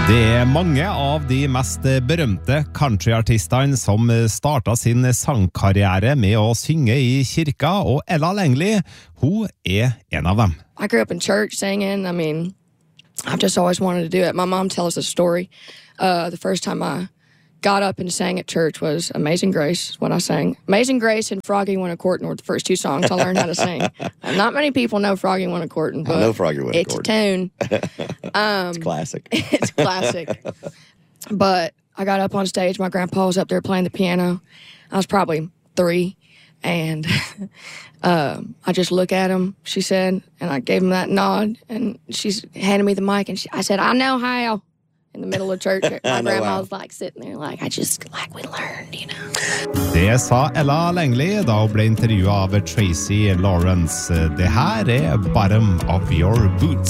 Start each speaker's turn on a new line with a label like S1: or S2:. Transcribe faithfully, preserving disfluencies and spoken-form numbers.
S1: Det er mange av de mest berømte countryartistene som startet sin sangkarriere med å synge i kirka, og Ella Langley, hun er en av dem.
S2: I grew up in church singing. I mean, I've just always wanted to do it. My mom tells a story. Uh, the first time I got up and sang at church was Amazing Grace, when I sang. Amazing Grace and Froggy Went A-Courtin' were the first two songs I learned how to sing. And not many people know Froggy Went A-Courtin', but
S3: I know Froggy Went
S2: it's a tune. Um,
S3: it's classic.
S2: It's classic. But I got up on stage. My grandpa was up there playing the piano. I was probably three. And um, I just looked at him, she said, and I gave him that nod. And she handed me the mic, and she, I said, I know how. In the middle of church, my grandma was like sitting there like, I just, like we learned, you know.
S1: Det sa Ella Langley da hun ble intervjuet av Tracy Lawrence. Det her er Bottom of Your Boots.